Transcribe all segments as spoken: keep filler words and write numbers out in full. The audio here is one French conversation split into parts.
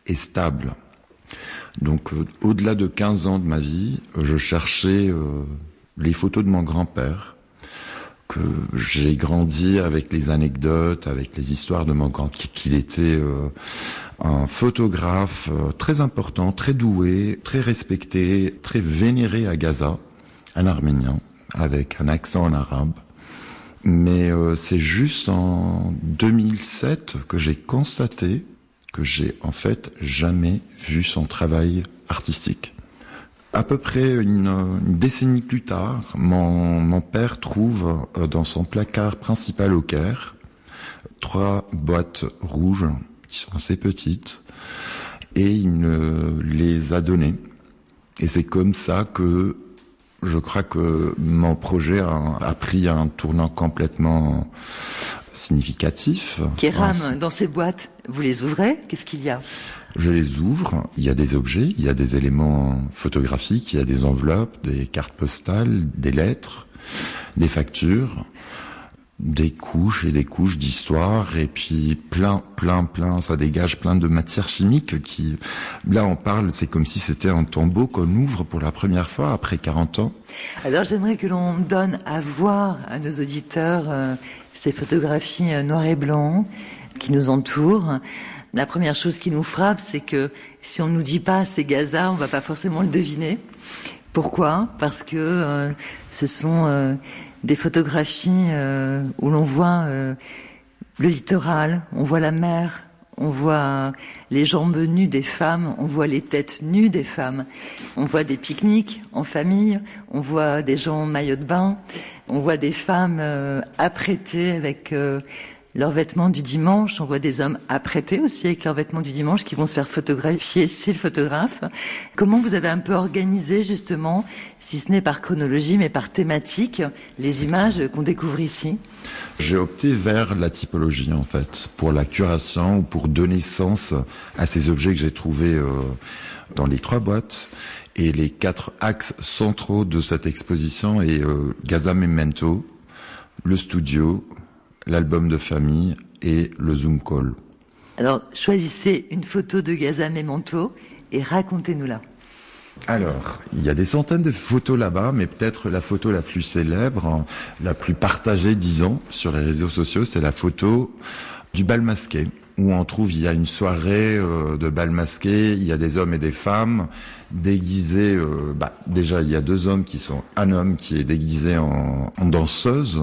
et stable. Donc euh, au-delà de quinze ans de ma vie, euh, je cherchais euh, les photos de mon grand-père, que j'ai grandi avec les anecdotes, avec les histoires de mon grand, qu'il était euh, un photographe euh, très important, très doué, très respecté, très vénéré à Gaza, un Arménien, avec un accent en arabe. Mais euh, c'est juste en deux mille sept que j'ai constaté que j'ai en fait jamais vu son travail artistique. À peu près une, une décennie plus tard, mon, mon père trouve dans son placard principal au Caire trois boîtes rouges qui sont assez petites et il me les a données. Et c'est comme ça que je crois que mon projet a, a pris un tournant complètement significatif. Kéram, dans ces boîtes, vous les ouvrez? Qu'est-ce qu'il y a? Je les ouvre, il y a des objets, il y a des éléments photographiques, il y a des enveloppes, des cartes postales, des lettres, des factures, des couches et des couches d'histoire, et puis plein, plein, plein, ça dégage plein de matières chimiques qui, là on parle, c'est comme si c'était un tombeau qu'on ouvre pour la première fois après quarante ans. Alors j'aimerais que l'on donne à voir à nos auditeurs euh, ces photographies euh, noir et blanc qui nous entourent. La première chose qui nous frappe, c'est que si on ne nous dit pas c'est Gaza, on va pas forcément le deviner. Pourquoi? Parce que euh, ce sont euh, des photographies euh, où l'on voit euh, le littoral, on voit la mer, on voit les jambes nues des femmes, on voit les têtes nues des femmes, on voit des pique-niques en famille, on voit des gens en maillot de bain, on voit des femmes euh, apprêtées avec euh, leurs vêtements du dimanche, on voit des hommes apprêtés aussi avec leurs vêtements du dimanche qui vont se faire photographier chez le photographe. Comment vous avez un peu organisé justement, si ce n'est par chronologie mais par thématique, les images qu'on découvre ici? J'ai opté vers la typologie en fait, pour la curation ou pour donner sens à ces objets que j'ai trouvés euh, dans les trois boîtes. Et les quatre axes centraux de cette exposition est euh, Gaza Memento, le studio, l'album de famille et le Zoom call. Alors, choisissez une photo de Gaza Memento et racontez-nous-la. Alors, il y a des centaines de photos là-bas, mais peut-être la photo la plus célèbre, la plus partagée, disons, sur les réseaux sociaux, c'est la photo du bal masqué, où on trouve, il y a une soirée euh, de bal masqué, il y a des hommes et des femmes déguisés, euh, bah, déjà il y a deux hommes qui sont, un homme qui est déguisé en, en danseuse,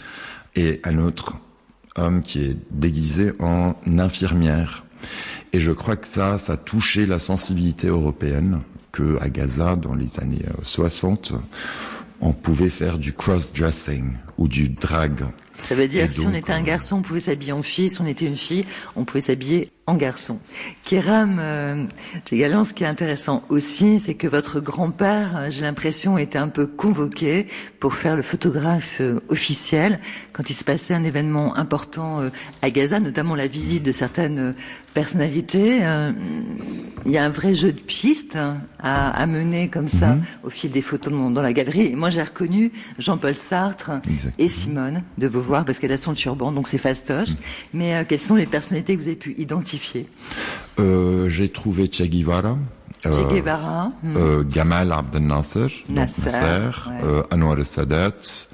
et un autre homme qui est déguisé en infirmière. Et je crois que ça, ça a touché la sensibilité européenne, que à Gaza, dans les années soixante, on pouvait faire du cross-dressing ou du drag. Ça veut dire et que si donc, on était un garçon, on pouvait s'habiller en fille, si on était une fille, on pouvait s'habiller en garçon. Kéram, euh, également, ce qui est intéressant aussi, c'est que votre grand-père, j'ai l'impression, était un peu convoqué pour faire le photographe euh, officiel quand il se passait un événement important euh, à Gaza, notamment la visite de certaines euh, personnalités. Euh, il y a un vrai jeu de pistes hein, à, à mener comme ça mm-hmm. au fil des photos dans, dans la galerie. Et moi, j'ai reconnu Jean-Paul Sartre Exactement. Et Simone de Beauvoir parce qu'elle a son turban, donc c'est fastoche. Mm. Mais euh, quelles sont les personnalités que vous avez pu identifier? euh, J'ai trouvé Che Guevara. Che Guevara. Euh, euh, Gamal Abdel Nasser. Nasser. Nasser Ouais. euh, Anwar Sadat.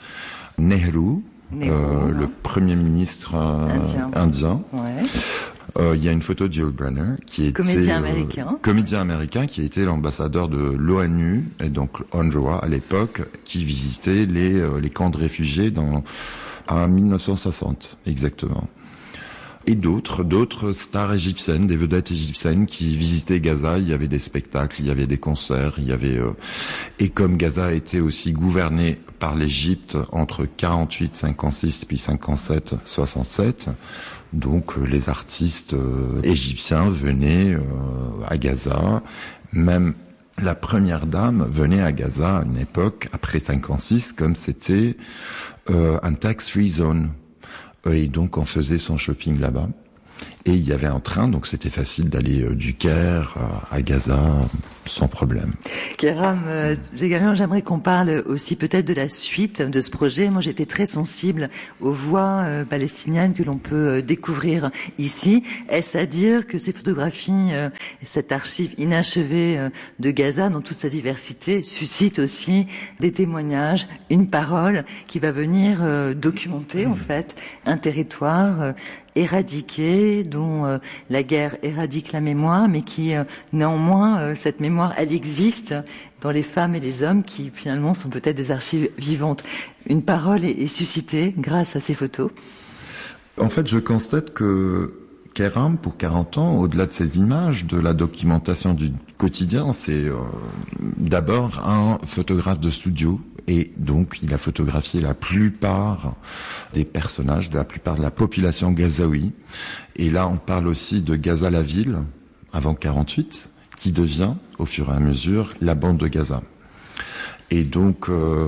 Nehru. Nehru euh, ouais. Le premier ministre euh, indien. indien. Ouais. Euh, il y a une photo de Yul Brynner qui était comédien euh, américain, comédien américain qui était l'ambassadeur de l'ONU et donc UNRWA à l'époque, qui visitait les euh, les camps de réfugiés dans en mille neuf cent soixante exactement. Et d'autres d'autres stars égyptiennes, des vedettes égyptiennes qui visitaient Gaza. Il y avait des spectacles, il y avait des concerts, il y avait euh, et comme Gaza était aussi gouverné par l'Égypte entre quarante-huit, cinquante-six puis cinquante-sept, soixante-sept. Donc euh, les artistes euh, égyptiens venaient euh, à Gaza, même la première dame venait à Gaza à une époque, après cinquante-six, comme c'était euh, un tax-free zone. Et donc on faisait son shopping là-bas. Et il y avait un train, donc c'était facile d'aller euh, du Caire à, à Gaza sans problème. Kéram, euh, également, j'aimerais qu'on parle aussi peut-être de la suite de ce projet. Moi, j'étais très sensible aux voix euh, palestiniennes que l'on peut euh, découvrir ici. Est-ce à dire que ces photographies, euh, cette archive inachevée euh, de Gaza, dans toute sa diversité, suscite aussi des témoignages, une parole qui va venir euh, documenter, en fait, un territoire euh, éradiqué, dont euh, la guerre éradique la mémoire, mais qui, euh, néanmoins, euh, cette mémoire, elle existe dans les femmes et les hommes qui, finalement, sont peut-être des archives vivantes. Une parole est, est suscitée grâce à ces photos. En fait, je constate que Kéram, pour quarante ans, au-delà de ces images, de la documentation du quotidien, c'est euh, d'abord un photographe de studio. Et donc, il a photographié la plupart des personnages, de la plupart de la population gazaoui. Et là, on parle aussi de Gaza la ville, avant quarante-huit, qui devient, au fur et à mesure, la bande de Gaza. Et donc, euh,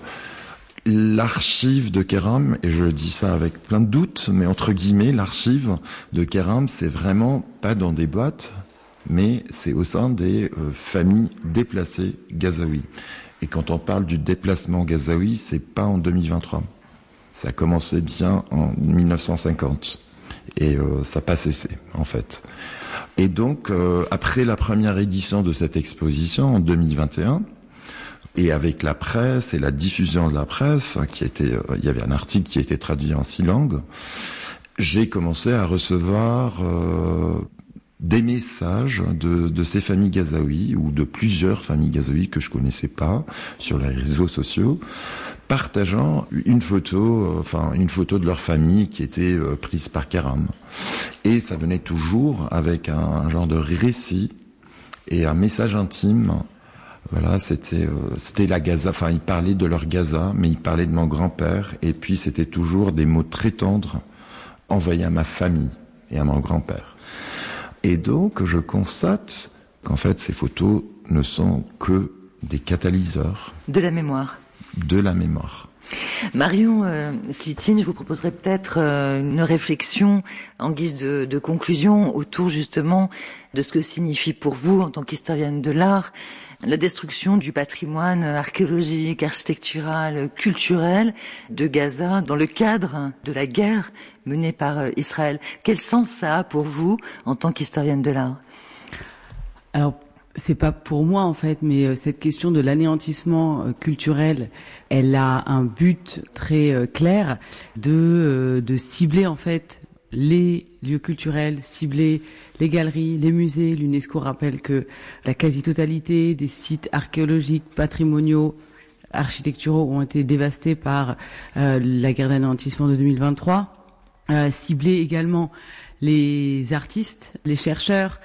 l'archive de Kéram, et je dis ça avec plein de doutes, mais entre guillemets, l'archive de Kéram, c'est vraiment pas dans des boîtes, mais c'est au sein des euh, familles déplacées gazaouis. Et quand on parle du déplacement gazaoui, c'est pas en deux mille vingt-trois. Ça a commencé bien en mille neuf cent cinquante. Et euh, ça n'a pas cessé, en fait. Et donc, euh, après la première édition de cette exposition, en deux mille vingt et un, et avec la presse et la diffusion de la presse, qui était, euh, il y avait un article qui a été traduit en six langues, j'ai commencé à recevoir euh, des messages de, de ces familles gazaouis ou de plusieurs familles gazaouis que je connaissais pas sur les réseaux sociaux, partageant une photo, euh, enfin une photo de leur famille qui était euh, prise par Kéram. Et ça venait toujours avec un, un genre de récit et un message intime. Voilà, c'était euh, c'était la Gaza. Enfin, ils parlaient de leur Gaza, mais ils parlaient de mon grand-père. Et puis c'était toujours des mots très tendres envoyés à ma famille et à mon grand-père. Et donc, je constate qu'en fait, ces photos ne sont que des catalyseurs. De la mémoire. De la mémoire. Marion euh, Sitine, je vous proposerai peut-être euh, une réflexion en guise de, de conclusion autour justement de ce que signifie pour vous, en tant qu'historienne de l'art, la destruction du patrimoine archéologique, architectural, culturel de Gaza dans le cadre de la guerre menée par euh, Israël. Quel sens ça a pour vous, en tant qu'historienne de l'art ? Alors, c'est pas pour moi en fait, mais euh, cette question de l'anéantissement euh, culturel, elle a un but très euh, clair de euh, de cibler en fait les lieux culturels, cibler les galeries, les musées. L'UNESCO rappelle que la quasi-totalité des sites archéologiques, patrimoniaux, architecturaux ont été dévastés par euh, la guerre d'anéantissement de deux mille vingt-trois. Euh, cibler également les artistes, les chercheurs,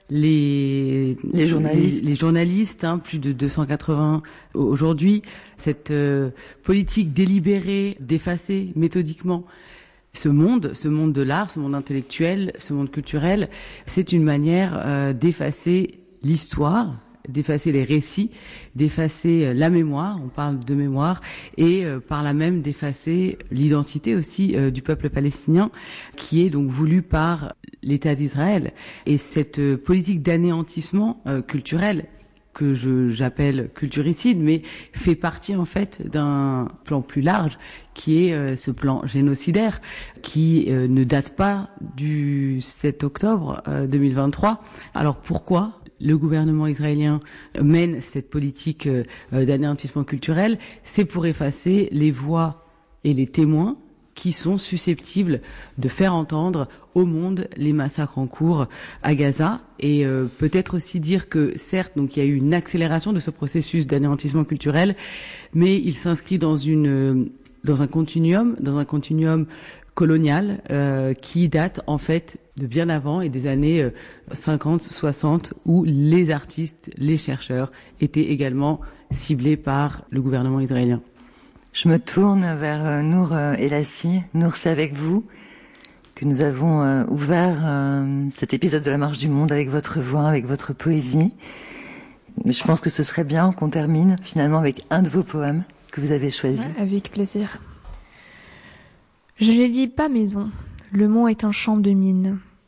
Les, les journalistes, les, les journalistes, hein, plus de deux cent quatre-vingts aujourd'hui. Cette euh, politique délibérée d'effacer méthodiquement ce monde, ce monde de l'art, ce monde intellectuel, ce monde culturel, c'est une manière euh, d'effacer l'histoire, d'effacer les récits, d'effacer la mémoire, on parle de mémoire, et euh, par là même d'effacer l'identité aussi euh, du peuple palestinien, qui est donc voulu par l'État d'Israël. Et cette euh, politique d'anéantissement euh, culturel, que je j'appelle culturicide, mais fait partie en fait d'un plan plus large, qui est euh, ce plan génocidaire, qui euh, ne date pas du sept octobre euh, deux mille vingt-trois. Alors pourquoi le gouvernement israélien mène cette politique euh, d'anéantissement culturel? C'est pour effacer les voix et les témoins qui sont susceptibles de faire entendre au monde les massacres en cours à Gaza, et euh, peut-être aussi dire que certes, donc il y a eu une accélération de ce processus d'anéantissement culturel, mais il s'inscrit dans une euh, dans un continuum, dans un continuum colonial euh, qui date en fait de bien avant et des années euh, cinquante, soixante, où les artistes, les chercheurs étaient également ciblés par le gouvernement israélien. Je me tourne vers euh, Nour euh, Elassi. Nour, c'est avec vous que nous avons euh, ouvert euh, cet épisode de La Marche du Monde, avec votre voix, avec votre poésie. Mais je pense que ce serait bien qu'on termine finalement avec un de vos poèmes que vous avez choisi. Ouais, avec plaisir. Je l'ai dit pas maison, le mot est un champ de mine.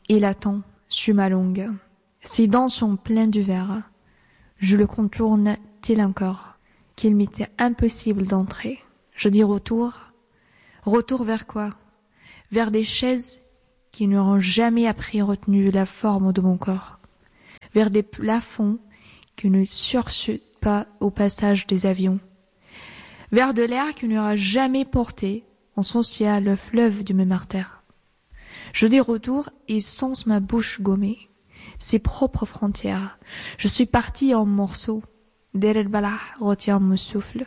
il attend sur ma langue. Ses dents sont pleines de verre. Je le contourne tel encore qu'il m'était impossible d'entrer. Je dis retour. Retour vers quoi? Vers des chaises qui n'auront jamais appris retenu la forme de mon corps. Vers des plafonds qui ne sursutent pas au passage des avions. Vers de l'air qui n'aura jamais porté en son ciel le fleuve du même artère. Je dis retour et sens ma bouche gommée, ses propres frontières. Je suis parti en morceaux. Der el-Balah retient mon souffle.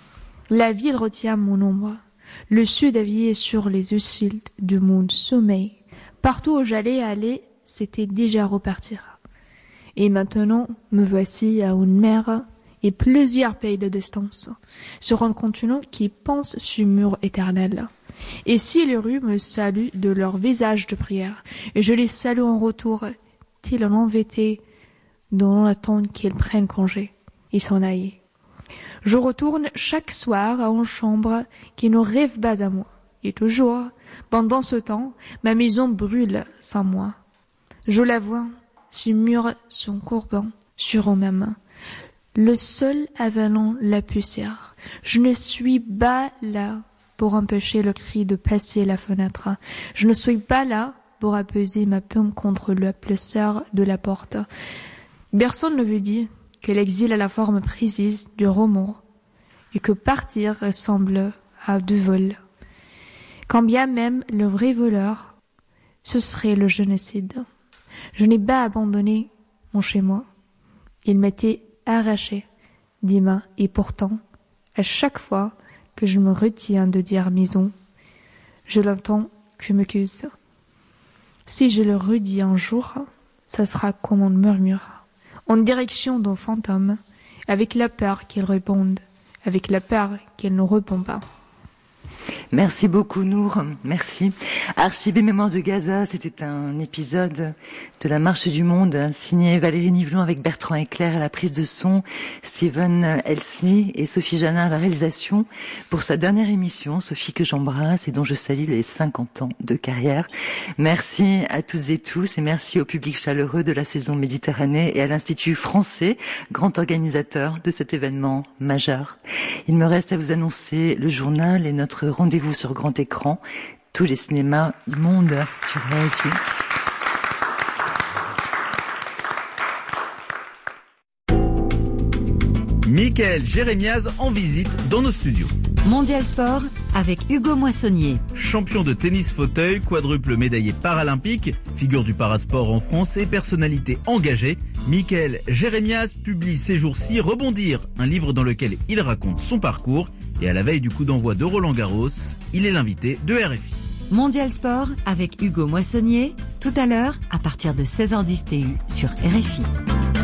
La ville retient mon ombre. Le sud avié sur les uscites de mon sommeil. Partout où j'allais aller, c'était déjà repartir. Et maintenant, me voici à une mer et plusieurs pays de distance, sur un continent qui pense sur mur éternel. Et si les rues me saluent de leur visage de prière, et je les salue en retour, tel un envêté dont on attend qu'ils prennent congé, et s'en aillent. Je retourne chaque soir à une chambre qui ne rêve pas à moi. Et toujours, pendant ce temps, ma maison brûle sans moi. Je la vois, ce mur son courbant sur ma main, le sol avalant la poussière. Je ne suis pas là pour empêcher le cri de passer la fenêtre. Je ne suis pas là pour apaiser ma paume contre la poussière de la porte. Personne ne veut dire que l'exil a la forme précise du roman et que partir ressemble à du vol. Quand bien même le vrai voleur, ce serait le génocide. Je n'ai pas abandonné mon chez-moi. Il m'était arraché des mains et pourtant, à chaque fois que je me retiens de dire maison, je l'entends que me cuse. Si je le redis un jour, ça sera comme un murmure, en direction d'un fantôme, avec la peur qu'il réponde, avec la peur qu'il ne répond pas. Merci beaucoup Nour, merci. Archibé Mémoire de Gaza, c'était un épisode de la Marche du Monde signé Valérie Nivelon avec Bertrand Eclair à la prise de son, Steven Elsley et Sophie Janard à la réalisation pour sa dernière émission, Sophie que j'embrasse et dont je salue les cinquante ans de carrière. Merci à toutes et tous et merci au public chaleureux de la saison Méditerranée et à l'Institut français, grand organisateur de cet événement majeur. Il me reste à vous annoncer le journal et notre rendez-vous sur grand écran, tous les cinémas du monde sur R F I. Mickaël Jérémiaz en visite dans nos studios. Mondial Sport avec Hugo Moissonnier. Champion de tennis fauteuil, quadruple médaillé paralympique, figure du parasport en France et personnalité engagée, Mickaël Jérémiaz publie ces jours-ci Rebondir, un livre dans lequel il raconte son parcours. Et à la veille du coup d'envoi de Roland-Garros, il est l'invité de R F I. Mondial Sport avec Hugo Moissonnier, tout à l'heure à partir de seize heures dix T U sur R F I.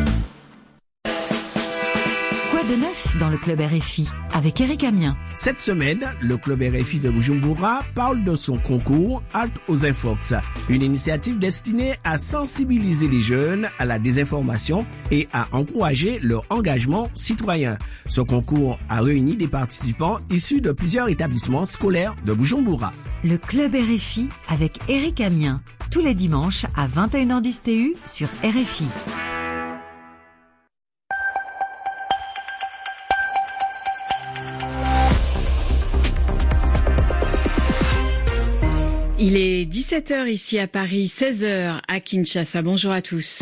Quoi de neuf dans le club R F I avec Eric Amien? Cette semaine, le club R F I de Bujumbura parle de son concours Halte aux Infox, une initiative destinée à sensibiliser les jeunes à la désinformation et à encourager leur engagement citoyen. Ce concours a réuni des participants issus de plusieurs établissements scolaires de Bujumbura. Le club R F I avec Eric Amien, tous les dimanches à vingt et une heures dix T U sur R F I. Il est dix-sept heures ici à Paris, seize heures à Kinshasa. Bonjour à tous.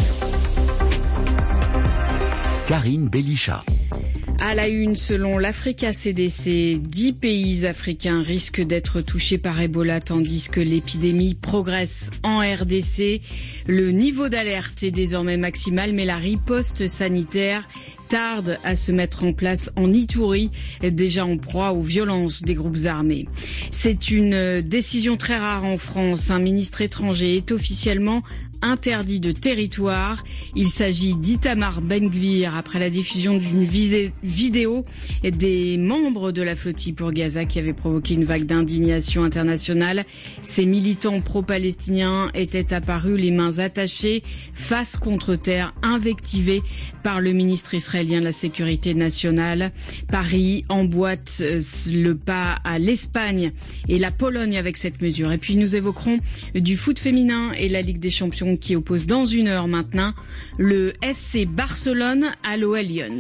Karine Belisha. À la une, selon l'Africa C D C, dix pays africains risquent d'être touchés par Ebola tandis que l'épidémie progresse en R D C. Le niveau d'alerte est désormais maximal, mais la riposte sanitaire tarde à se mettre en place en Ituri, déjà en proie aux violences des groupes armés. C'est une décision très rare en France. Un ministre étranger est officiellement interdit de territoire. Il s'agit d'Itamar Ben-Gvir après la diffusion d'une visée vidéo des membres de la flottille pour Gaza qui avait provoqué une vague d'indignation internationale. Ces militants pro-palestiniens étaient apparus les mains attachées, face contre terre, invectivés par le ministre israélien de la Sécurité nationale. Paris emboîte le pas à l'Espagne et la Pologne avec cette mesure. Et puis nous évoquerons du foot féminin et la Ligue des Champions qui oppose dans une heure maintenant le F C Barcelone à l'O L Lyon.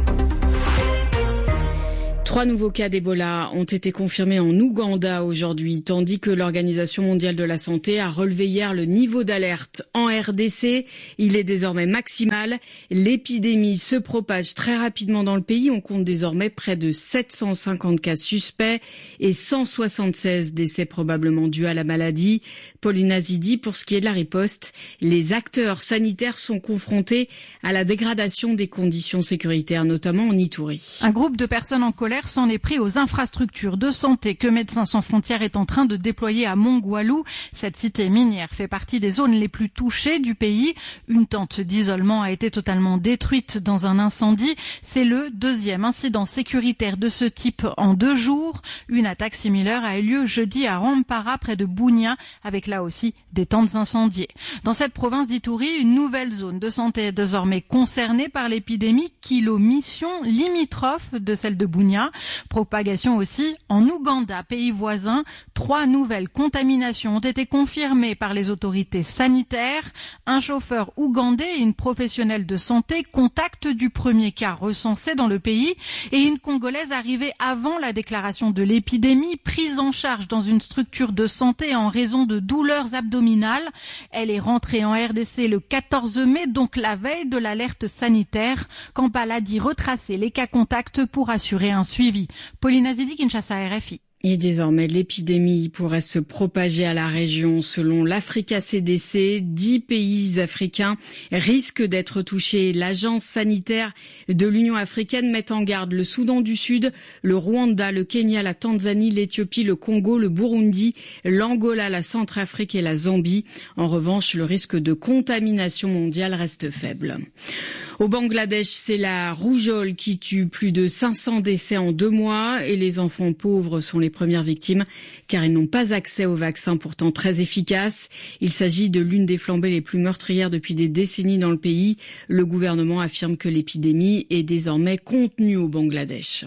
Trois nouveaux cas d'Ebola ont été confirmés en Ouganda aujourd'hui, tandis que l'Organisation mondiale de la santé a relevé hier le niveau d'alerte en R D C. Il est désormais maximal. L'épidémie se propage très rapidement dans le pays. On compte désormais près de sept cent cinquante cas suspects et cent soixante-seize décès probablement dus à la maladie. Pauline Azidi, pour ce qui est de la riposte, les acteurs sanitaires sont confrontés à la dégradation des conditions sécuritaires, notamment en Ituri. Un groupe de personnes en colère s'en est pris aux infrastructures de santé que Médecins sans frontières est en train de déployer à Mongwalu. Cette cité minière fait partie des zones les plus touchées du pays. Une tente d'isolement a été totalement détruite dans un incendie. C'est le deuxième incident sécuritaire de ce type en deux jours. Une attaque similaire a eu lieu jeudi à Rampara près de Bunia avec là aussi des tentes incendiées. Dans cette province d'Ituri, une nouvelle zone de santé est désormais concernée par l'épidémie, Kilo Mission, limitrophe de celle de Bunia. Propagation aussi en Ouganda, pays voisin. Trois nouvelles contaminations ont été confirmées par les autorités sanitaires. Un chauffeur ougandais et une professionnelle de santé, contact du premier cas recensé dans le pays, et une Congolaise arrivée avant la déclaration de l'épidémie, prise en charge dans une structure de santé en raison de douleurs abdominales. Elle est rentrée en R D C le quatorze mai, donc la veille de l'alerte sanitaire. Kampala a dit retracer les cas contacts pour assurer un suivi. Pauline Azidi, Kinshasa, R F I. Et désormais, l'épidémie pourrait se propager à la région. Selon l'Africa C D C, dix pays africains risquent d'être touchés. L'agence sanitaire de l'Union africaine met en garde le Soudan du Sud, le Rwanda, le Kenya, la Tanzanie, l'Éthiopie, le Congo, le Burundi, l'Angola, la Centrafrique et la Zambie. En revanche, le risque de contamination mondiale reste faible. Au Bangladesh, c'est la rougeole qui tue, plus de cinq cents décès en deux mois et les enfants pauvres sont les premières victimes car ils n'ont pas accès au vaccin pourtant très efficace. Il s'agit de l'une des flambées les plus meurtrières depuis des décennies dans le pays. Le gouvernement affirme que l'épidémie est désormais contenue au Bangladesh.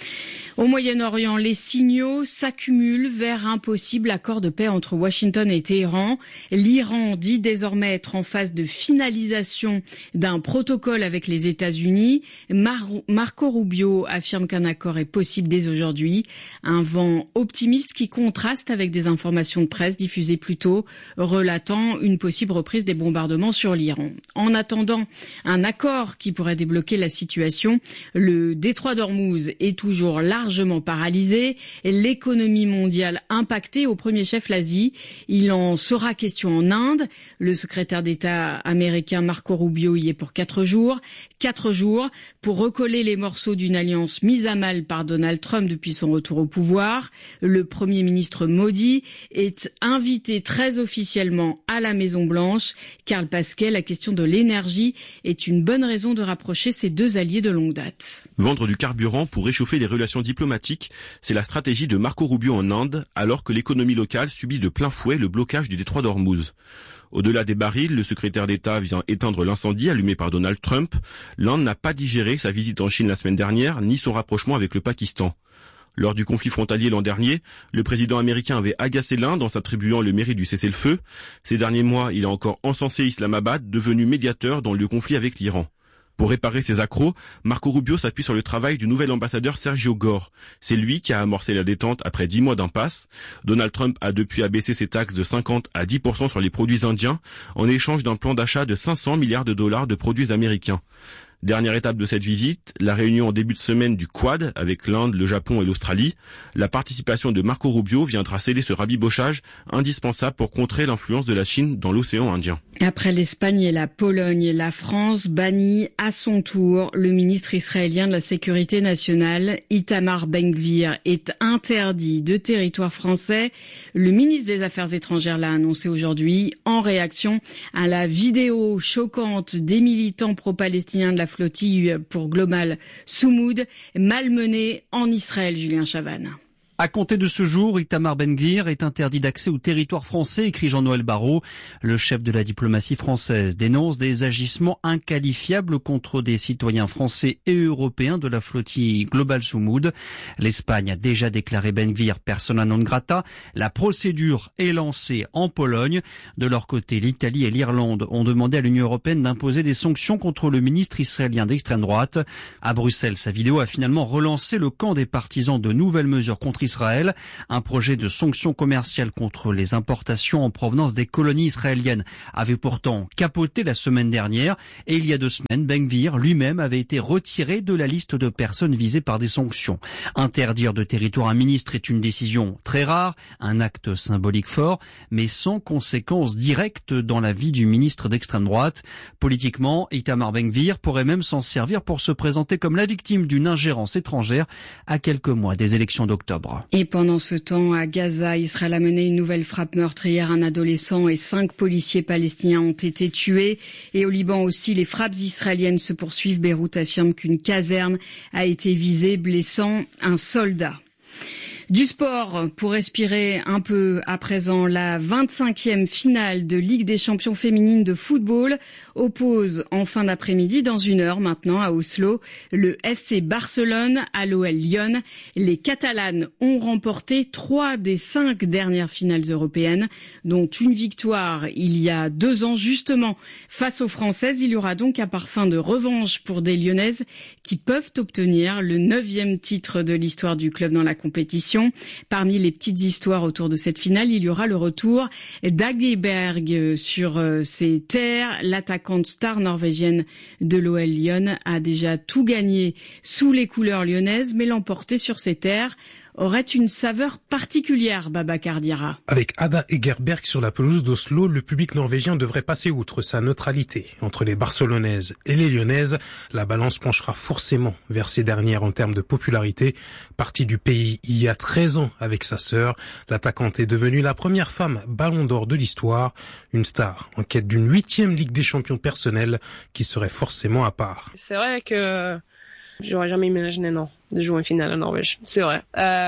Au Moyen-Orient, les signaux s'accumulent vers un possible accord de paix entre Washington et Téhéran. L'Iran dit désormais être en phase de finalisation d'un protocole avec les États-Unis. Mar- Marco Rubio affirme qu'un accord est possible dès aujourd'hui. Un vent optimiste qui contraste avec des informations de presse diffusées plus tôt, relatant une possible reprise des bombardements sur l'Iran. En attendant un accord qui pourrait débloquer la situation, le détroit d'Ormuz est toujours largement largement paralysé, l'économie mondiale impactée, au premier chef l'Asie. Il en sera question en Inde. Le secrétaire d'État américain Marco Rubio y est pour quatre jours. Quatre jours pour recoller les morceaux d'une alliance mise à mal par Donald Trump depuis son retour au pouvoir. Le Premier ministre Modi est invité très officiellement à la Maison-Blanche. Karl Pasquet, la question de l'énergie est une bonne raison de rapprocher ces deux alliés de longue date. Vendre du carburant pour réchauffer les relations diplomatiques, c'est la stratégie de Marco Rubio en Inde, alors que l'économie locale subit de plein fouet le blocage du détroit d'Ormuz. Au-delà des barils, le secrétaire d'État vient éteindre l'incendie allumé par Donald Trump. L'Inde n'a pas digéré sa visite en Chine la semaine dernière, ni son rapprochement avec le Pakistan. Lors du conflit frontalier l'an dernier, le président américain avait agacé l'Inde en s'attribuant le mérite du cessez-le-feu. Ces derniers mois, il a encore encensé Islamabad, devenu médiateur dans le conflit avec l'Iran. Pour réparer ses accros, Marco Rubio s'appuie sur le travail du nouvel ambassadeur Sergio Gore. C'est lui qui a amorcé la détente après dix mois d'impasse. Donald Trump a depuis abaissé ses taxes de cinquante à dix pour cent sur les produits indiens en échange d'un plan d'achat de cinq cents milliards de dollars de produits américains. Dernière étape de cette visite, la réunion en début de semaine du Quad avec l'Inde, le Japon et l'Australie. La participation de Marco Rubio viendra sceller ce rabibochage indispensable pour contrer l'influence de la Chine dans l'océan Indien. Après l'Espagne et la Pologne, la France bannit à son tour le ministre israélien de la Sécurité nationale, Itamar Ben-Gvir, est interdit de territoire français. Le ministre des Affaires étrangères l'a annoncé aujourd'hui en réaction à la vidéo choquante des militants pro-palestiniens de la flottille pour Global Soumoud malmenés en Israël. Julien Chavannes. À compter de ce jour, Itamar Ben-Gvir est interdit d'accès au territoire français, écrit Jean-Noël Barrot. Le chef de la diplomatie française dénonce des agissements inqualifiables contre des citoyens français et européens de la flottille Global Soumoud. L'Espagne a déjà déclaré Ben-Gvir persona non grata. La procédure est lancée en Pologne. De leur côté, l'Italie et l'Irlande ont demandé à l'Union européenne d'imposer des sanctions contre le ministre israélien d'extrême droite. À Bruxelles, sa vidéo a finalement relancé le camp des partisans de nouvelles mesures contre Israël. Un projet de sanctions commerciales contre les importations en provenance des colonies israéliennes avait pourtant capoté la semaine dernière et il y a deux semaines, Ben-Gvir lui-même avait été retiré de la liste de personnes visées par des sanctions. Interdire de territoire un ministre est une décision très rare, un acte symbolique fort, mais sans conséquences directes dans la vie du ministre d'extrême droite. Politiquement, Itamar Ben-Gvir pourrait même s'en servir pour se présenter comme la victime d'une ingérence étrangère à quelques mois des élections d'octobre. Et pendant ce temps, à Gaza, Israël a mené une nouvelle frappe meurtrière. Un adolescent et cinq policiers palestiniens ont été tués. Et au Liban aussi, les frappes israéliennes se poursuivent. Beyrouth affirme qu'une caserne a été visée, blessant un soldat. Du sport pour respirer un peu à présent. La vingt-cinquième finale de Ligue des champions féminines de football oppose en fin d'après-midi, dans une heure maintenant à Oslo, le F C Barcelone à l'O L Lyon. Les Catalanes ont remporté trois des cinq dernières finales européennes, dont une victoire il y a deux ans justement face aux Françaises. Il y aura donc un parfum de revanche pour des Lyonnaises qui peuvent obtenir le neuvième titre de l'histoire du club dans la compétition. Parmi les petites histoires autour de cette finale, il y aura le retour d'Ageberg sur ses terres. L'attaquante star norvégienne de l'O L Lyon a déjà tout gagné sous les couleurs lyonnaises, mais l'emporter sur ses terres aurait une saveur particulière, Babacar Diarra. Avec Ada Egerberg sur la pelouse d'Oslo, le public norvégien devrait passer outre sa neutralité. Entre les Barcelonaises et les Lyonnaises, la balance penchera forcément vers ces dernières en termes de popularité. Partie du pays il y a treize ans avec sa sœur, l'attaquante est devenue la première femme ballon d'or de l'histoire, une star en quête d'une huitième Ligue des champions personnelle qui serait forcément à part. C'est vrai que j'aurais jamais imaginé, non, de jouer en finale en Norvège. C'est vrai.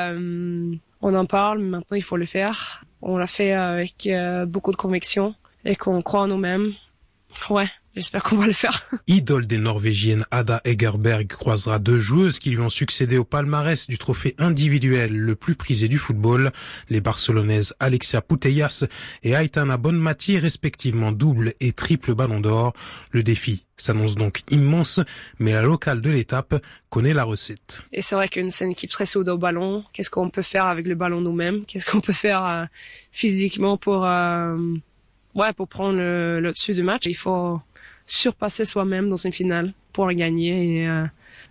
Euh, on en parle, mais maintenant il faut le faire. On l'a fait avec euh, beaucoup de conviction et qu'on croit en nous-mêmes. Ouais, j'espère qu'on va le faire. Idole des Norvégiennes, Ada Egerberg croisera deux joueuses qui lui ont succédé au palmarès du trophée individuel le plus prisé du football. Les Barcelonaises Alexia Putellas et Aitana Bonmati, respectivement double et triple ballon d'or. Le défi s'annonce donc immense, mais la locale de l'étape connaît la recette. Et c'est vrai qu'une c'est une équipe très soude au ballon. Qu'est-ce qu'on peut faire avec le ballon nous-mêmes? Qu'est-ce qu'on peut faire euh, physiquement pour euh, ouais pour prendre le, le dessus du match? Il faut surpasser soi-même dans une finale pour le gagner. Et euh,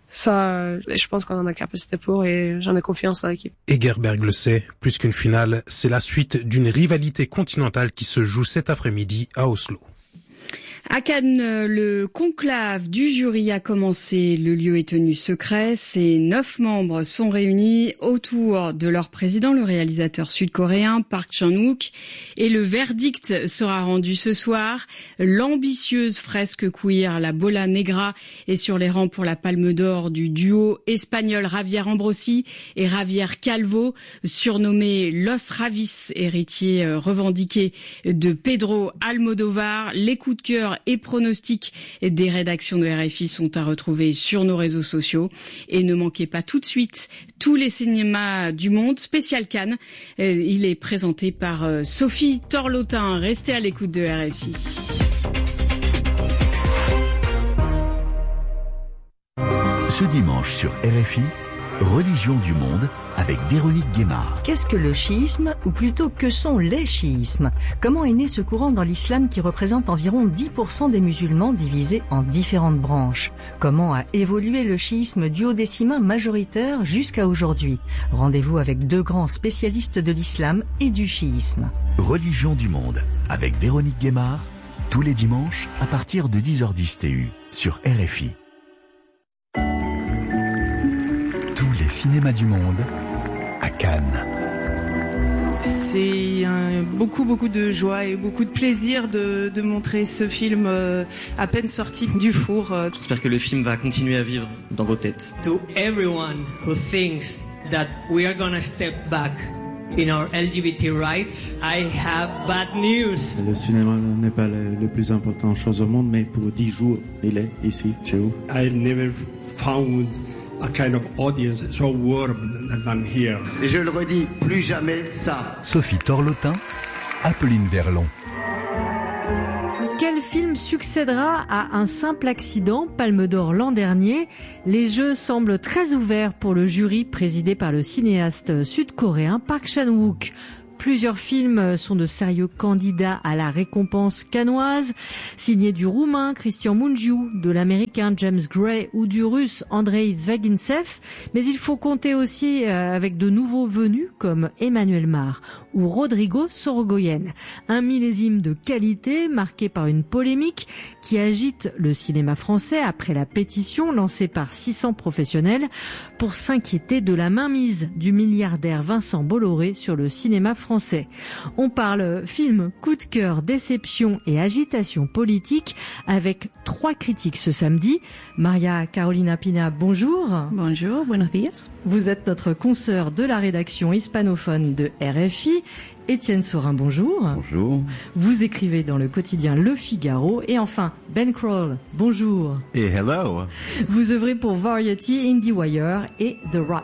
ça, je pense qu'on en a la capacité pour et j'en ai confiance dans l'équipe. Egerberg le sait, plus qu'une finale, c'est la suite d'une rivalité continentale qui se joue cet après-midi à Oslo. À Cannes, le conclave du jury a commencé. Le lieu est tenu secret. Ses neuf membres sont réunis autour de leur président, le réalisateur sud-coréen Park Chan-wook. Et le verdict sera rendu ce soir. L'ambitieuse fresque queer, la Bola Negra, est sur les rangs pour la Palme d'Or du duo espagnol Javier Ambrosi et Javier Calvo, surnommé Los Ravis, héritier revendiqué de Pedro Almodóvar. Les coups de cœur et pronostics des rédactions de R F I sont à retrouver sur nos réseaux sociaux. Et ne manquez pas tout de suite tous les cinémas du monde, spécial Cannes. Il est présenté par Sophie Torlotin. Restez à l'écoute de R F I. Ce dimanche sur R F I, Religion du monde avec Véronique Guémard. Qu'est-ce que le chiisme, ou plutôt que sont les chiismes? Comment est né ce courant dans l'islam qui représente environ dix pour cent des musulmans divisés en différentes branches? Comment a évolué le chiisme duodécimain majoritaire jusqu'à aujourd'hui? Rendez-vous avec deux grands spécialistes de l'islam et du chiisme. Religion du monde avec Véronique Guémard, tous les dimanches à partir de dix heures dix T U sur R F I. Tous les cinémas du monde à Cannes. C'est un, beaucoup beaucoup de joie et beaucoup de plaisir de, de montrer ce film euh, à peine sorti du four. Euh. J'espère que le film va continuer à vivre dans vos têtes. To everyone who thinks that we are gonna step back in our L G B T rights, I have bad news. Le cinéma n'est pas le, le plus important chose au monde, mais pour dix jours, il est ici, chez vous. I never found a kind of audience so warm than I'm here. Et je le redis, plus jamais ça. Sophie Torlotin, Apolline Verlon. Quel film succédera à Un simple accident, Palme d'Or l'an dernier? Les jeux semblent très ouverts pour le jury présidé par le cinéaste sud-coréen Park Chan-wook. Plusieurs films sont de sérieux candidats à la récompense cannoise, signés du roumain Cristian Mungiu, de l'américain James Gray ou du russe Andrei Zvagintsev, mais il faut compter aussi avec de nouveaux venus comme Emmanuel Mar ou Rodrigo Sorogoyen. Un millésime de qualité marqué par une polémique qui agite le cinéma français après la pétition lancée par six cents professionnels pour s'inquiéter de la mainmise du milliardaire Vincent Bolloré sur le cinéma français. On parle film, coup de cœur, déception et agitation politique avec trois critiques ce samedi. Maria Carolina Pina, bonjour. Bonjour, buenos días. Vous êtes notre consoeur de la rédaction hispanophone de R F I. Étienne Saurin, bonjour. Bonjour. Vous écrivez dans le quotidien Le Figaro. Et enfin, Ben Crowell, bonjour. Et hello. Vous œuvrez pour Variety, IndieWire et The Wrap.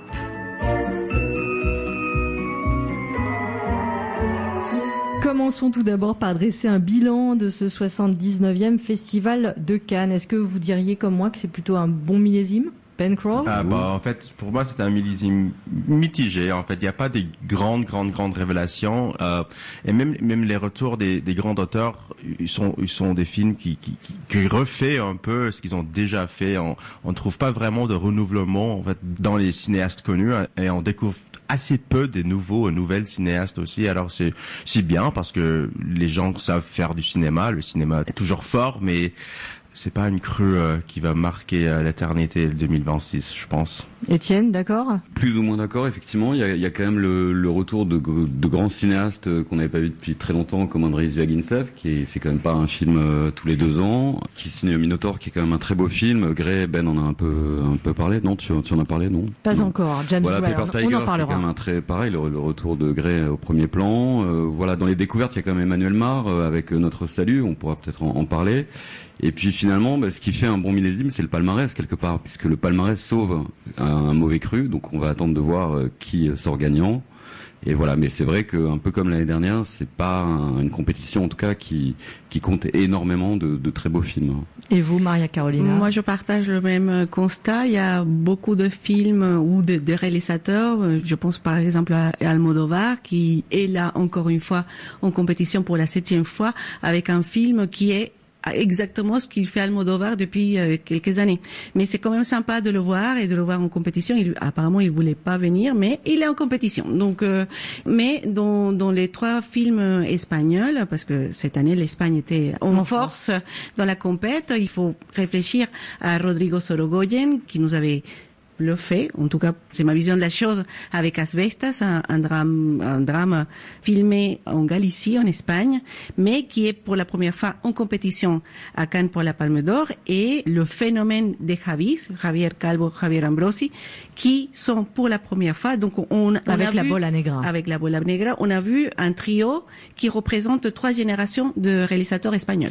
Commençons tout d'abord par dresser un bilan de ce soixante-dix-neuvième Festival de Cannes. Est-ce que vous diriez comme moi que c'est plutôt un bon millésime? Ben Crowell? Ah bah en fait pour moi c'est un millésime mitigé. En fait il n'y a pas des grandes grandes grandes révélations euh, et même même les retours des, des grands auteurs ils sont ils sont des films qui qui qui, qui refait un peu ce qu'ils ont déjà fait. On on trouve pas vraiment de renouvellement en fait dans les cinéastes connus et on découvre assez peu des nouveaux nouvelles cinéastes aussi. Alors c'est c'est bien parce que les gens savent faire du cinéma. Le cinéma est toujours fort mais c'est pas une crue euh, qui va marquer euh, l'éternité deux mille vingt-six, je pense. Étienne, d'accord? Plus ou moins d'accord, effectivement. Il y a, il y a quand même le, le retour de, de grands cinéastes qu'on n'avait pas vu depuis très longtemps, comme Andrei Zvagintsev, qui fait quand même pas un film euh, tous les deux ans, qui signe Minotaur, qui est quand même un très beau film. Grey, Ben en a un peu un peu parlé, non? Tu, tu en as parlé, non? Pas non. encore. James voilà, Gray, Paper Tiger, on en parlera. C'est quand même un très pareil, le, le retour de Grey au premier plan. Euh, voilà, dans les découvertes, il y a quand même Emmanuel Mar euh, avec Notre Salut. On pourra peut-être en, en parler. Et puis finalement, bah, ce qui fait un bon millésime, c'est le palmarès quelque part, puisque le palmarès sauve un, un mauvais cru. Donc on va attendre de voir euh, qui euh, sort gagnant. Et voilà, mais c'est vrai qu'un peu comme l'année dernière, c'est pas un, une compétition en tout cas qui qui compte énormément de, de très beaux films. Et vous, Maria Carolina? Moi, je partage le même constat. Il y a beaucoup de films ou de, de réalisateurs. Je pense par exemple à Almodovar, qui est là encore une fois en compétition pour la septième fois avec un film qui est exactement ce qu'il fait Almodovar depuis euh, quelques années. Mais c'est quand même sympa de le voir et de le voir en compétition. Il, apparemment, il voulait pas venir, mais il est en compétition. Donc, euh, mais dans, dans les trois films espagnols, parce que cette année l'Espagne était en, en force dans la compète, il faut réfléchir à Rodrigo Sorogoyen qui nous avait le fait, en tout cas c'est ma vision de la chose, avec Asbestas, un, un drame un drame filmé en Galicie, en Espagne, mais qui est pour la première fois en compétition à Cannes pour la Palme d'Or, et le phénomène des Javis, Javier Calvo, Javier Ambrosi, qui sont pour la première fois, donc on, on avec a la vu, Bola Negra. Avec la Bola Negra, on a vu un trio qui représente trois générations de réalisateurs espagnols.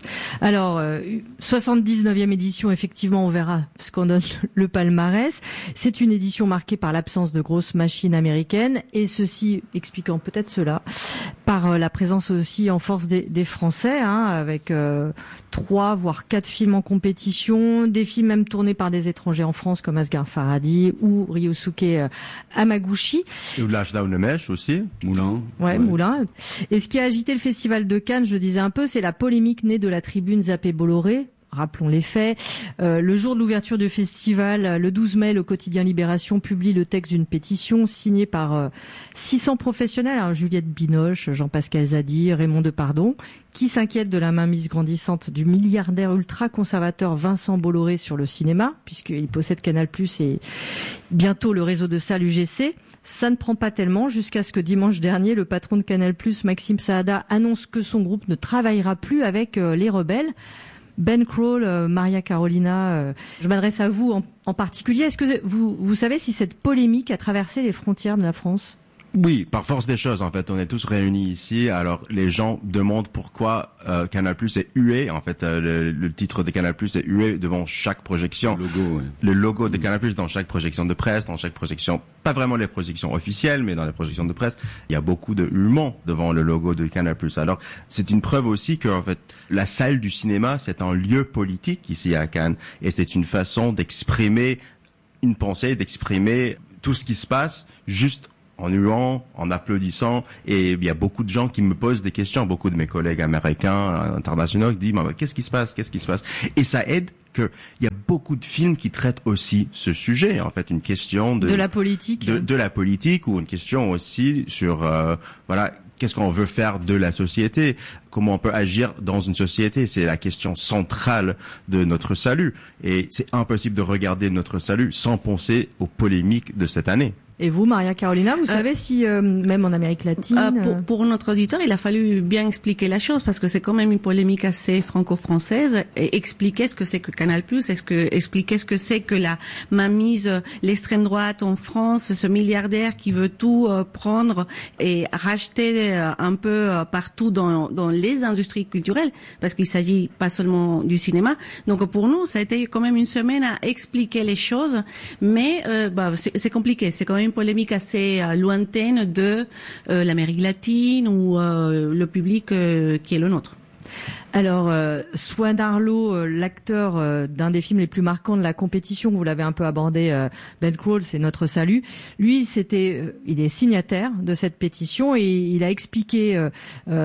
Alors, euh, soixante-dix-neuvième édition, effectivement, on verra ce qu'on donne le palmarès. C'est une édition marquée par l'absence de grosses machines américaines, et ceci expliquant peut-être cela par euh, la présence aussi en force des, des Français, hein, avec euh, trois voire quatre films en compétition, des films même tournés par des étrangers en France comme Asghar Farhadi ou Ryosuke euh, Hamaguchi. Ou Lashdown le Mèche aussi, Moulin. Ouais, ouais, Moulin. Et ce qui a agité le festival de Cannes, je le disais un peu, c'est la polémique née de la tribune Zappé-Bolloré. Rappelons les faits. Euh, le jour de l'ouverture du festival, le douze mai, le quotidien Libération publie le texte d'une pétition signée par euh, six cents professionnels, hein, Juliette Binoche, Jean-Pascal Zadi, Raymond Depardon, qui s'inquiètent de la mainmise grandissante du milliardaire ultra-conservateur Vincent Bolloré sur le cinéma, puisqu'il possède Canal plus, et bientôt le réseau de salles U G C. Ça ne prend pas tellement jusqu'à ce que dimanche dernier, le patron de Canal plus, Maxime Saada, annonce que son groupe ne travaillera plus avec euh, les rebelles. Ben Crowell, euh, Maria Carolina, euh, je m'adresse à vous en, en particulier. Est-ce que vous, vous savez si cette polémique a traversé les frontières de la France ? Oui, par force des choses, en fait, on est tous réunis ici. Alors, les gens demandent pourquoi euh, Canal+ est hué. En fait, euh, le, le titre de Canal+ est hué devant chaque projection. Le logo, ouais. Le logo de Canal+ dans chaque projection de presse, dans chaque projection, pas vraiment les projections officielles, mais dans les projections de presse, il y a beaucoup de huements devant le logo de Canal+. Alors, c'est une preuve aussi que, en fait, la salle du cinéma, c'est un lieu politique ici à Cannes, et c'est une façon d'exprimer une pensée, d'exprimer tout ce qui se passe juste en huant, en applaudissant, et il y a beaucoup de gens qui me posent des questions, beaucoup de mes collègues américains, internationaux, qui disent « qu'est-ce qui se passe, qu'est-ce qui se passe ?» Et ça aide qu'il y a beaucoup de films qui traitent aussi ce sujet, en fait, une question de... De la politique. De, de la politique, ou une question aussi sur, euh, voilà, qu'est-ce qu'on veut faire de la société, comment on peut agir dans une société. C'est la question centrale de notre salut. Et c'est impossible de regarder notre salut sans penser aux polémiques de cette année. Et vous, Maria Carolina, vous euh, savez si, euh, même en Amérique latine... Euh, pour, pour notre auditeur, il a fallu bien expliquer la chose, parce que c'est quand même une polémique assez franco-française, et expliquer ce que c'est que Canal+, est-ce que, expliquer ce que c'est que la mainmise, l'extrême droite en France, ce milliardaire qui veut tout euh, prendre et racheter euh, un peu euh, partout dans, dans les industries culturelles, parce qu'il s'agit pas seulement du cinéma. Donc pour nous, ça a été quand même une semaine à expliquer les choses, mais euh, bah, c'est, c'est compliqué, c'est quand même une polémique assez euh, lointaine de euh, l'Amérique latine ou euh, le public euh, qui est le nôtre. Alors, euh, Swan Arlo, euh, l'acteur euh, d'un des films les plus marquants de la compétition, vous l'avez un peu abordé, euh, Ben Crowell, c'est Notre Salut. Lui, c'était, euh, il est signataire de cette pétition, et il a expliqué euh,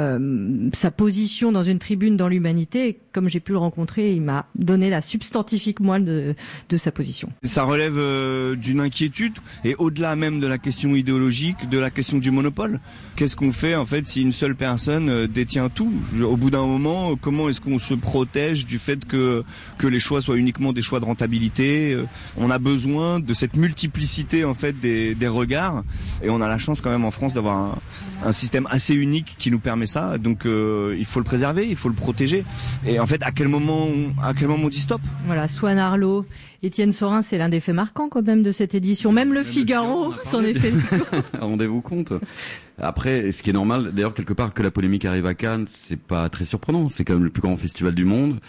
euh, sa position dans une tribune dans l'Humanité. Et comme j'ai pu le rencontrer, il m'a donné la substantifique moelle de, de sa position. Ça relève euh, d'une inquiétude, et au-delà même de la question idéologique, de la question du monopole. Qu'est-ce qu'on fait en fait si une seule personne euh, détient tout ? Au bout d'un moment, comment est-ce qu'on se protège du fait que que les choix soient uniquement des choix de rentabilité ? On a besoin de cette multiplicité en fait des, des regards, et on a la chance quand même en France d'avoir un, un système assez unique qui nous permet ça. Donc euh, il faut le préserver, il faut le protéger. Et en fait, à quel moment on, à quel moment on dit stop ? Voilà, Swan Arlo, Étienne Sorin, c'est l'un des faits marquants quand même de cette édition. Même le Figaro s'en est fait. Rendez-vous compte. Après, ce qui est normal, d'ailleurs, quelque part, que la polémique arrive à Cannes, c'est pas très surprenant. C'est quand même le plus grand festival du monde,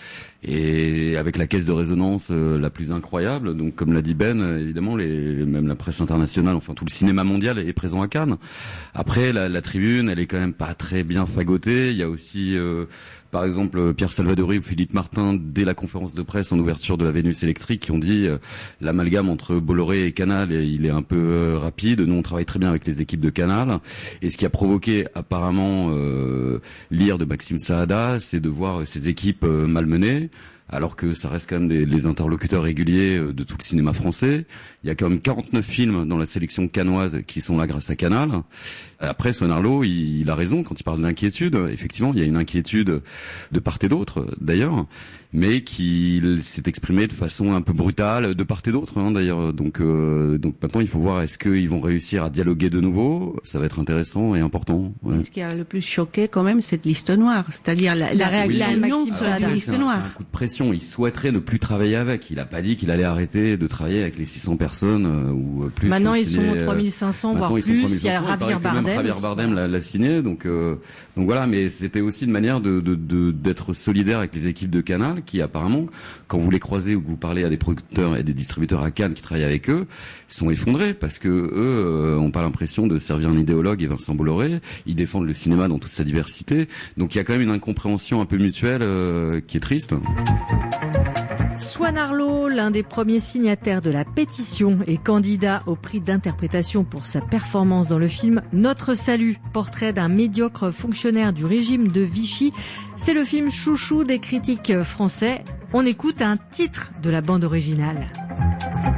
et avec la caisse de résonance euh, la plus incroyable. Donc, comme l'a dit Ben, évidemment, les, même la presse internationale, enfin tout le cinéma mondial est présent à Cannes. Après, la, la tribune, elle est quand même pas très bien fagotée. Il y a aussi, euh, par exemple, Pierre Salvadori ou Philippe Martin, dès la conférence de presse en ouverture de la Vénus électrique, qui ont dit euh, l'amalgame entre Bolloré et Canal, il est un peu euh, rapide. Nous, on travaille très bien avec les équipes de Canal. Et ce qui a provoqué apparemment euh, l'ire de Maxime Saada, c'est de voir ces équipes euh, malmenées, alors que ça reste quand même des, les interlocuteurs réguliers euh, de tout le cinéma français. Il y a quand même quarante-neuf films dans la sélection cannoise qui sont là grâce à Canal. Après, Swan Arlo, il, il a raison quand il parle d'inquiétude. Effectivement, il y a une inquiétude de part et d'autre, d'ailleurs, mais qui s'est exprimée de façon un peu brutale de part et d'autre, hein, d'ailleurs. Donc, euh, donc maintenant, il faut voir est-ce qu'ils vont réussir à dialoguer de nouveau. Ça va être intéressant et important. Ouais. Ce qui a le plus choqué, quand même, c'est liste noire, c'est-à-dire la, la, oui, l'annonce de liste noire. C'est un coup de pression. négociations. Il souhaiterait ne plus travailler avec. Il n'a pas dit qu'il allait arrêter de travailler avec les six cents personnes euh, ou plus. Maintenant, ils signé, sont trois mille cinq cents, voire plus. Il y a Javier Bardem. Bardem. Javier Bardem l'a, l'a signé. Donc, euh, donc voilà. Mais c'était aussi une manière de, de, de, d'être solidaire avec les équipes de Canal, qui apparemment, quand vous les croisez ou que vous parlez à des producteurs et des distributeurs à Cannes qui travaillent avec eux, ils sont effondrés parce que eux euh, ont pas l'impression de servir un idéologue et Vincent Bolloré. Ils défendent le cinéma dans toute sa diversité. Donc il y a quand même une incompréhension un peu mutuelle euh, qui est triste. Swan Arlo, l'un des premiers signataires de la pétition et candidat au prix d'interprétation pour sa performance dans le film Notre Salut, portrait d'un médiocre fonctionnaire du régime de Vichy. C'est le film chouchou des critiques français. On écoute un titre de la bande originale.